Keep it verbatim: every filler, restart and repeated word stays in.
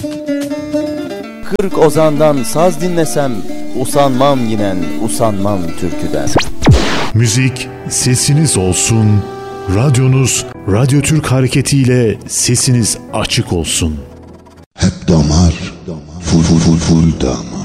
Kırk ozandan saz dinlesem, usanmam yinen, usanmam türküden. Müzik sesiniz olsun, radyonuz Radyo Türk hareketiyle sesiniz açık olsun. Hep damar, full full full full damar.